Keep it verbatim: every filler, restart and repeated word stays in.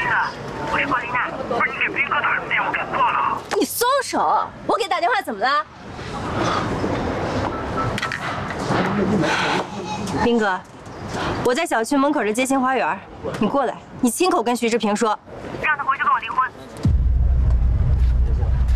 啊，我是郭琳娜。不是你给斌哥打的电话给挂了？ 你松手！我给打电话怎么了？斌哥，我在小区门口的街心花园，你过来，你亲口跟徐志平说， 让他回